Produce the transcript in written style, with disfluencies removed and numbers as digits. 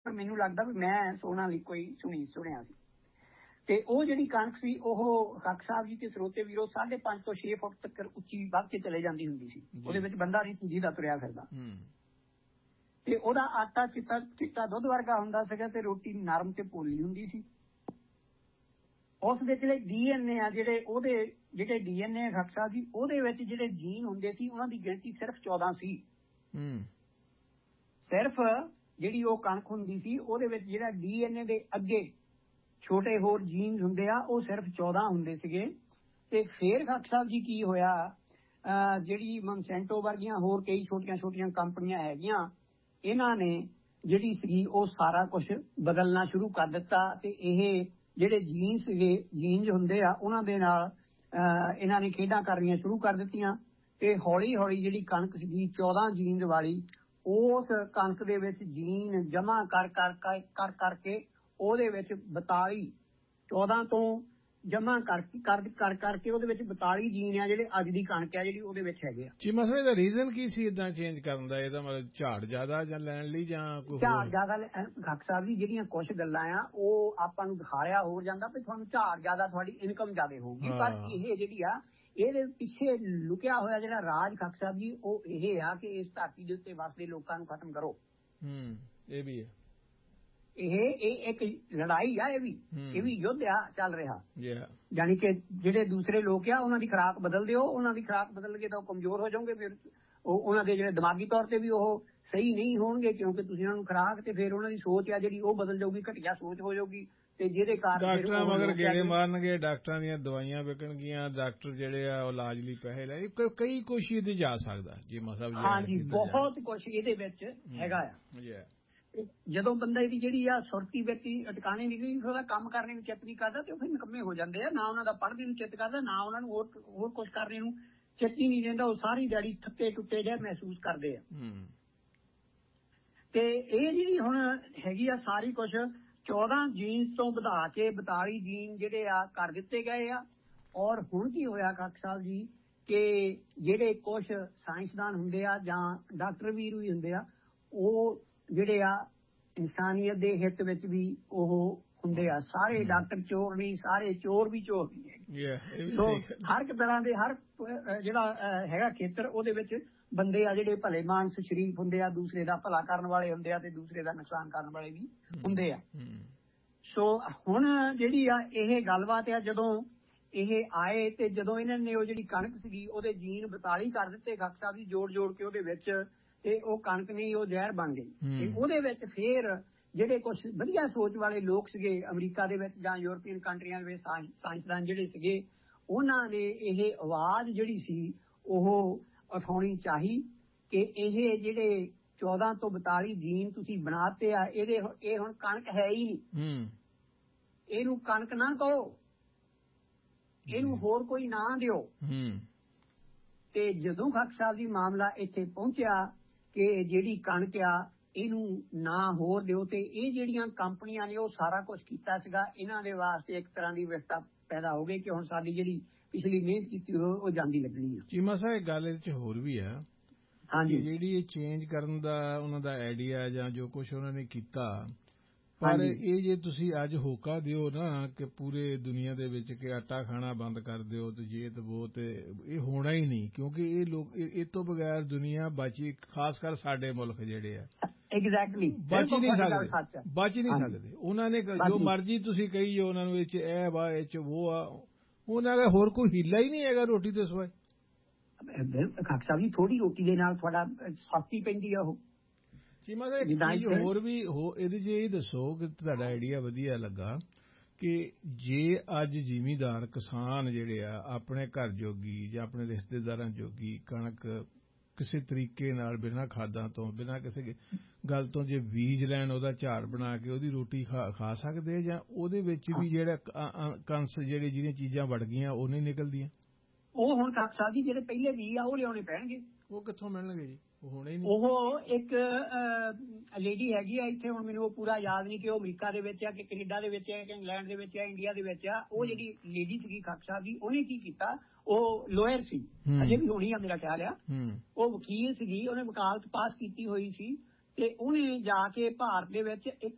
ਮੈਨੂੰ ਲੱਗਦਾ ਵੀ ਮੈਂ ਸੋਨਾ ਲਈ ਕੋਈ ਸੁਣਿਆ ਸੀ। ਤੇ ਉਹ ਜਿਹੜੀ ਕਣਕ ਸੀ ਉਹ ਖੱਖ ਸਾਹਿਬ ਜੀ ਤੇ ਸਰੋਤੇ ਵੀਰੋ 5.5 ਤੋਂ 6 ਫੁੱਟ ਤੱਕ ਉੱਚੀ ਵੱਧ ਕੇ ਚਲੇ ਜਾਂਦੀ ਹੁੰਦੀ ਸੀ। ਉਹਦੇ ਵਿੱਚ ਬੰਦਾ ਨਹੀਂ ਸੀ ਜਿਹਦਾ ਤੁਰਿਆ ਫਿਰਦਾ। ਤੇ ਉਹਦਾ ਆਟਾ ਚਿੱਟਾ ਦੁੱਧ ਵਰਗਾ ਹੁੰਦਾ ਸੀਗਾ ਤੇ ਰੋਟੀ ਨਰਮ ਤੇ ਪੋਲੀ ਹੁੰਦੀ ਸੀ। ਉਸ ਵਿੱਚ ਜਿਹੜੇ DNA ਆ ਜਿਹੜੇ DNA ਖੱਖ ਸਾਹਿਬ ਜੀ ਉਹਦੇ ਵਿੱਚ ਜਿਹੜੇ ਜੀਨ ਹੁੰਦੇ ਸੀ ਉਹਨਾਂ ਦੀ ਗਿਣਤੀ ਸਿਰਫ 14 ਸੀ। ਸਿਰਫ ਜਿਹੜੀ ਉਹ ਕਣਕ ਹੁੰਦੀ ਸੀ ਉਹਦੇ ਵਿੱਚ ਜਿਹੜਾ DNA ਦੇ ਅੱਗੇ ਛੋਟੇ ਹੋਰ ਜੀਨਸ ਹੁੰਦੇ ਆ ਉਹ ਸਿਰਫ 14 ਹੁੰਦੇ ਸੀਗੇ। ਤੇ ਫੇਰ ਖੱਖ ਸਾਹਿਬ ਜੀ ਕੀ ਹੋਇਆ, ਜਿਹੜੀ ਮਨਸੈਂਟੋ ਵਰਗੀਆਂ ਹੋਰ ਕਈ ਛੋਟੀਆਂ ਕੰਪਨੀਆਂ ਹੈਗੀਆਂ, ਇਹਨਾਂ ਨੇ ਜਿਹੜੀ ਸੀਗੀ ਉਹ ਸਾਰਾ ਕੁਝ ਬਦਲਣਾ ਸ਼ੁਰੂ ਕਰ ਦਿੱਤਾ। ਤੇ ਇਹ ਜਿਹੜੇ ਜੀਨਸ ਹੁੰਦੇ ਆ ਉਹਨਾਂ ਦੇ ਨਾਲ ਇਹਨਾਂ ਨੇ ਖੇਡਾਂ ਕਰਨੀਆਂ ਸ਼ੁਰੂ ਕਰ ਦਿੱਤੀਆਂ। ਤੇ ਹੌਲੀ ਹੌਲੀ ਜਿਹੜੀ ਕਣਕ ਸੀਗੀ 14 ਜੀਨਸ ਵਾਲੀ, ਉਸ ਕਣਕ ਦੇ ਵਿੱਚ ਜੀਨ ਜਮ੍ਹਾਂ ਕਰਕੇ ਉਹਦੇ ਵਿੱਚ 14 ਤੋਂ ਜਮ੍ਹਾਂ ਕਰਕੇ ਉਹਦੇ ਵਿੱਚ 42 ਜੀਨ ਆ ਜਿਹੜੇ ਅੱਜ ਦੀ ਕਣਕ ਆ ਜਿਹੜੀ ਉਹਦੇ ਵਿੱਚ ਹੈਗੇ ਆ। ਜੀ ਮਸਲੇ ਦਾ ਰੀਜ਼ਨ ਕੀ ਸੀ ਇਦਾਂ ਚੇਂਜ ਕਰਨ ਦਾ? ਇਹਦਾ ਮਤਲਬ ਝਾੜ ਜ਼ਿਆਦਾ ਜਾਂ ਲੈਣ ਲਈ ਜਾਂ ਕੋਈ ਝਾੜ ਜ਼ਿਆਦਾ? ਖੱਖ ਸਾਹਿਬ ਜੀ ਜਿਹੜੀਆਂ ਕੁਛ ਗੱਲਾਂ ਆ ਉਹ ਆਪਾਂ ਨੂੰ ਦਿਖਾਇਆ ਹੋ ਜਾਂਦਾ ਵੀ ਤੁਹਾਨੂੰ ਝਾੜ ਜ਼ਿਆਦਾ, ਤੁਹਾਡੀ ਇਨਕਮ ਜ਼ਿਆਦਾ ਹੋਊਗੀ, ਪਰ ਇਹ ਜਿਹੜੀ ਆ ਇਹਦੇ ਪਿੱਛੇ ਲੁਕਿਆ ਹੋਇਆ ਜਿਹੜਾ ਰਾਜ ਖੱਖ ਸਾਹਿਬ ਜੀ ਉਹ ਇਹ ਆ ਕਿ ਇਸ ਧਰਤੀ ਦੇ ਉੱਤੇ ਵਸਦੇ ਲੋਕਾਂ ਨੂੰ ਖਤਮ ਕਰੋ। ਇਹ ਵੀ ਹੈ, ਇਹ ਇੱਕ ਲੜਾਈ ਆ, ਇਹ ਵੀ ਯੁੱਧ ਆ ਚੱਲ ਰਿਹਾ। ਜਾਣੀ ਕਿ ਜਿਹੜੇ ਦੂਸਰੇ ਲੋਕ ਆ ਉਹਨਾਂ ਦੀ ਖੁਰਾਕ ਬਦਲ ਦਿਓ, ਉਹਨਾਂ ਦੀ ਖੁਰਾਕ ਬਦਲ ਕੇ ਤਾਂ ਉਹ ਕਮਜ਼ੋਰ ਹੋ ਜਾਓਗੇ, ਫਿਰ ਉਹਨਾਂ ਦੇ ਜਿਹੜੇ ਦਿਮਾਗੀ ਤੌਰ ਤੇ ਵੀ ਉਹ ਸਹੀ ਨਹੀਂ ਹੋਣਗੇ ਕਿਉਂਕਿ ਤੁਸੀਂ ਉਹਨਾਂ ਨੂੰ ਖੁਰਾਕ, ਤੇ ਫਿਰ ਉਹਨਾਂ ਦੀ ਸੋਚ ਆ ਜਿਹੜੀ ਉਹ ਬਦਲ ਜਾਊਗੀ, ਘਟੀਆ ਸੋਚ ਹੋ ਜਾਊਗੀ। ਤੇ ਜਿਹਦੇ ਕਾਰਨ ਡਾਕਟਰਾਂ ਮਗਰ ਗੇੜੇ ਮਾਰਨਗੇ, ਡਾਕਟਰਾਂ ਦੀਆਂ ਦਵਾਈਆਂ ਵਿਕਣਗੀਆਂ, ਡਾਕਟਰ ਜਿਹੜੇ ਆ ਉਹ ਇਲਾਜ ਲਈ ਪੈਸੇ ਲੈ, ਕਈ ਕੁਛ ਇਹਦੇ ਜਾ ਸਕਦਾ ਜੀ ਮਤਲਬ। ਹਾਂਜੀ, ਬਹੁਤ ਕੁਛ ਇਹਦੇ ਵਿੱਚ ਹੈਗਾ ਆ। ਜਦੋਂ ਬੰਦਾ ਇਹਦੀ ਜਿਹੜੀ ਆ ਸੁਰਤੀ ਵਿਅਕਤੀ ਟਿਕਾਣੇ ਨਹੀਂ, ਉਹਦਾ ਕੰਮ ਕਰਨੇ ਨੂੰ ਚਿੱਤ ਨਹੀਂ ਕਰਦਾ ਤੇ ਉਹ ਫਿਰ ਨਿਕੰਮੇ ਹੋ ਜਾਂਦੇ ਆ। ਨਾ ਉਹਨਾਂ ਦਾ ਪੜ੍ਹਨੇ ਨੂੰ ਚਿੱਤ ਕਰਦਾ, ਨਾ ਉਹਨਾਂ ਨੂੰ ਹੋਰ ਕੁਛ ਕਰਨੇ ਨੂੰ ਚਿੱਤ ਹੀ ਨਹੀਂ ਰਹਿੰਦਾ। ਉਹ ਸਾਰੀ ਦਿਹਾੜੀ ਥੱਕੇ ਟੁੱਟੇ ਜਿਹੇ ਮਹਿਸੂਸ ਕਰਦੇ ਆ। ਤੇ ਇਹ ਜਿਹੜੀ ਹੁਣ ਹੈਗੀ ਆ ਸਾਰੀ ਕੁਛ 14 ਜੀਨਸ ਤੋਂ ਵਧਾ ਕੇ 42 ਜੀਨ ਜਿਹੜੇ ਆ ਕਰ ਦਿੱਤੇ ਗਏ ਆ। ਔਰ ਹੁਣ ਕੀ ਹੋਇਆ ਖੱਖ ਸਾਹਿਬ ਜੀ ਕਿ ਜਿਹੜੇ ਕੁਛ ਸਾਇੰਸਦਾਨ ਹੁੰਦੇ ਆ ਜਾਂ ਡਾਕਟਰ ਵੀਰ ਵੀ ਹੁੰਦੇ ਆ, ਉਹ ਜਿਹੜੇ ਆ ਇਨਸਾਨੀਅਤ ਦੇ ਹਿੱਤ ਵਿੱਚ ਵੀ ਉਹ ਹੁੰਦੇ ਆ। ਸਾਰੇ ਡਾਕਟਰ ਚੋਰ ਨਹੀਂ, ਸਾਰੇ ਚੋਰ ਵੀ ਹੈਗੇ। ਸੋ ਹਰ ਇੱਕ ਤਰ੍ਹਾਂ ਦੇ ਹਰ ਜਿਹੜਾ ਹੈਗਾ ਖੇਤਰ ਉਹਦੇ ਵਿੱਚ ਬੰਦੇ ਆ ਜਿਹੜੇ ਭਲੇ ਮਾਨਸ ਸ਼ਰੀਫ ਹੁੰਦੇ ਆ, ਦੂਸਰੇ ਦਾ ਭਲਾ ਕਰਨ ਵਾਲੇ ਹੁੰਦੇ ਆ ਤੇ ਦੂਸਰੇ ਦਾ ਨੁਕਸਾਨ ਕਰਨ ਵਾਲੇ ਵੀ ਹੁੰਦੇ ਆ। ਸੋ ਹੁਣ ਜਿਹੜੀ ਆ ਇਹ ਗੱਲਬਾਤ ਆ, ਜਦੋਂ ਇਹ ਆਏ ਤੇ ਜਦੋਂ ਇਹਨਾਂ ਨੇ ਉਹ ਜਿਹੜੀ ਕਣਕ ਸੀਗੀ ਉਹਦੇ ਜੀਨ 42 ਕਰ ਦਿੱਤੇ ਖੱਖ ਸਾਹਿਬ ਜੀ ਜੋੜ ਕੇ ਉਹਦੇ ਵਿੱਚ, ਤੇ ਉਹ ਕਣਕ ਨਹੀਂ ਉਹ ਜ਼ਹਿਰ ਬਣ ਗਈ। ਤੇ ਉਹਦੇ ਵਿੱਚ ਫੇਰ ਜਿਹੜੇ ਕੁਛ ਵਧੀਆ ਸੋਚ ਵਾਲੇ ਲੋਕ ਸੀਗੇ ਅਮਰੀਕਾ ਦੇ ਵਿੱਚ ਜਾਂ ਯੂਰਪੀਅਨ ਕੰਟਰੀਆਂ ਦੇ ਵਿੱਚ ਸਾਇੰਸਦਾਨ ਜਿਹੜੇ ਸੀਗੇ, ਉਹਨਾਂ ਨੇ ਇਹ ਆਵਾਜ਼ ਜਿਹੜੀ ਸੀ ਉਹ ਉਠਾਉਣੀ ਚਾਹੀ ਕਿ ਇਹ ਜਿਹੜੇ 14 ਤੋਂ 42 ਜੀਨ ਤੁਸੀਂ ਬਣਾਤੇ ਆ, ਇਹ ਹੁਣ ਕਣਕ ਹੈ ਹੀ ਨਹੀਂ, ਇਹਨੂੰ ਕਣਕ ਨਾ ਕਹੋ, ਇਹਨੂੰ ਹੋਰ ਕੋਈ ਨਾਂ ਦਿਓ। ਤੇ ਜਦੋਂ ਖੱਖ ਸਾਹਿਬ ਜੀ ਮਾਮਲਾ ਇੱਥੇ ਪਹੁੰਚਿਆ ਕਿ ਜਿਹੜੀ ਕਣਕ ਆ ਇਹਨੂੰ ਨਾ ਹੋਰ ਦਿਓ, ਤੇ ਇਹ ਜਿਹੜੀਆਂ ਕੰਪਨੀਆਂ ਨੇ ਉਹ ਸਾਰਾ ਕੁਛ ਕੀਤਾ ਸੀਗਾ, ਇਹਨਾਂ ਦੇ ਵਾਸਤੇ ਇੱਕ ਤਰ੍ਹਾਂ ਦੀ ਵਿਵਸਥਾ ਪੈਦਾ ਹੋ ਗਈ ਕਿ ਹੁਣ ਸਾਡੀ ਜਿਹੜੀ ਪਿਛਲੀ ਮਿਹਨਤ ਕੀਤੀ ਉਹ ਜਾਂਦੀ ਲੱਗਣੀ ਆ। ਚੀਮਾ ਸਾਹਿਬ ਗੱਲ ਇਹਦੇ ਚ ਹੋਰ ਵੀ ਆ। ਹਾਂਜੀ, ਜਿਹੜੀ ਇਹ ਚੇਂਜ ਕਰਨ ਦਾ ਉਹਨਾਂ ਦਾ ਆਈਡੀਆ ਜਾਂ ਜੋ ਕੁਛ ਉਹਨਾਂ ਨੇ ਕੀਤਾ, ਪਰ ਇਹ ਜੇ ਤੁਸੀਂ ਅੱਜ ਹੋਕਾ ਦਿਓ ਨਾ ਕਿ ਪੂਰੇ ਦੁਨੀਆ ਦੇ ਵਿੱਚ ਕਿ ਆਟਾ ਖਾਣਾ ਬੰਦ ਕਰ ਦਿਓ ਤੇ ਜੇ ਤੇ ਉਹ, ਤੇ ਇਹ ਹੋਣਾ ਹੀ ਨਹੀਂ ਕਿਉਂਕਿ ਇਹ ਲੋਕ ਇਹ ਤੋਂ ਬਗੈਰ ਦੁਨੀਆ ਬਚੀ, ਖਾਸ ਕਰ ਸਾਡੇ ਮੁਲਕ ਜਿਹੜੇ ਆ ਬਚ ਨਹੀਂ ਸਕਦੇ। ਉਹਨਾਂ ਨੇ ਜੋ ਮਰਜ਼ੀ ਤੁਸੀਂ ਕਹੀ ਉਹਨਾਂ ਨੂੰ ਇਹ ਚ ਇਹ ਵਾ ਇਹ ਚ ਉਹ ਆ, ਉਹਨਾਂ ਦਾ ਹੋਰ ਕੋਈ ਹੀਲਾ ਹੀ ਨਹੀਂ ਹੈਗਾ ਰੋਟੀ ਦੇ ਸਿਵਾਏ। ਖੱਖ ਸਾਹਿਬ ਜੀ ਥੋੜੀ ਰੋਟੀ ਦੇ ਨਾਲ ਤੁਹਾਡਾ ਸਸਤੀ ਪੈਂਦੀ ਆ ਉਹ। ਚੀਮਾ ਸਾਹਿਬ ਹੋਰ ਵੀ ਇਹਦੇ ਚ ਇਹ ਦੱਸੋ ਕਿ ਤੁਹਾਡਾ ਆਈਡੀਆ ਵਧੀਆ ਲੱਗਾ ਕਿ ਜੇ ਅੱਜ ਜ਼ਿਮੀਂਦਾਰ ਕਿਸਾਨ ਜਿਹੜੇ ਆ ਆਪਣੇ ਘਰ ਜੋਗੀ ਜਾਂ ਆਪਣੇ ਰਿਸ਼ਤੇਦਾਰਾਂ ਜੋਗੀ ਕਣਕ ਕਿਸੇ ਤਰੀਕੇ ਨਾਲ ਬਿਨਾਂ ਖਾਦਾਂ ਤੋਂ ਬਿਨਾਂ ਕਿਸੇ ਗੱਲ ਤੋਂ ਜੇ ਬੀਜ ਲੈਣ, ਉਹਦਾ ਝਾੜ ਬਣਾ ਕੇ ਉਹਦੀ ਰੋਟੀ ਖਾ ਸਕਦੇ, ਜਾਂ ਉਹਦੇ ਵਿੱਚ ਵੀ ਜਿਹੜਾ ਕੰਸ ਜਿਹੜੀਆਂ ਚੀਜ਼ਾਂ ਵੜ ਗਈਆਂ ਉਹ ਨਹੀਂ ਨਿਕਲਦੀਆਂ? ਉਹ ਹੁਣ ਖੱਖ ਸਾਹਿਬ ਜੀ ਜਿਹੜੇ ਪਹਿਲੇ ਬੀਜ ਆ ਉਹ ਲਿਆਉਣੇ ਪੈਣਗੇ। ਉਹ ਕਿੱਥੋਂ ਮਿਲਣਗੇ ਜੀ? ਉਹ ਹੋਣੇ ਨਹੀਂ। ਉਹ ਇੱਕ ਲੇਡੀ ਹੈਗੀ ਆ ਇੱਥੇ, ਹੁਣ ਮੈਨੂੰ ਉਹ ਪੂਰਾ ਯਾਦ ਨਹੀਂ ਕਿ ਉਹ ਅਮਰੀਕਾ ਦੇ ਵਿੱਚ ਆ ਕਿ ਕੈਨੇਡਾ ਦੇ ਵਿੱਚ ਆ ਕਿ ਇੰਗਲੈਂਡ ਦੇ ਵਿੱਚ ਆ, ਇੰਡੀਆ ਦੇ ਵਿੱਚ ਆ। ਉਹ ਜਿਹੜੀ ਲੇਡੀ ਸੀਗੀ ਖੱਖ ਸਾਹਿਬ ਜੀ, ਉਹਨੇ ਕੀ ਕੀਤਾ, ਉਹ ਲੋਅਰ ਸੀ, ਅਜੇ ਵੀ ਹੋਣੀ ਆ ਮੇਰਾ ਖਿਆਲ ਆ, ਉਹ ਵਕੀਲ ਸੀਗੀ, ਉਹਨੇ ਵਕਾਲਤ ਪਾਸ ਕੀਤੀ ਹੋਈ ਸੀ, ਤੇ ਉਹਨੇ ਜਾ ਕੇ ਭਾਰਤ ਦੇ ਵਿੱਚ ਇੱਕ